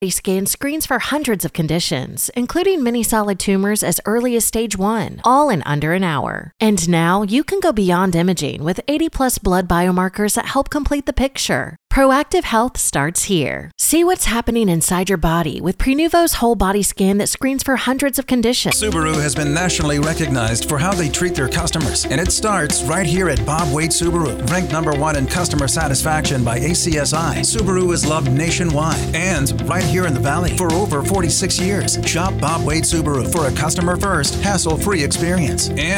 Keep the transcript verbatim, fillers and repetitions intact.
Scan screens for hundreds of conditions, including many solid tumors as early as stage one, all in under an hour. And now you can go beyond imaging with eighty plus blood biomarkers that help complete the picture. Proactive Health starts here. See what's happening inside your body with Prenuvo's whole body scan that screens for hundreds of conditions. Subaru has been nationally recognized for how they treat their customers, and it starts right here at Bob Wade Subaru. Ranked number one in customer satisfaction by A C S I, Subaru is loved nationwide and right here in the Valley for over forty-six years. Shop Bob Wade Subaru for a customer-first, hassle-free experience. And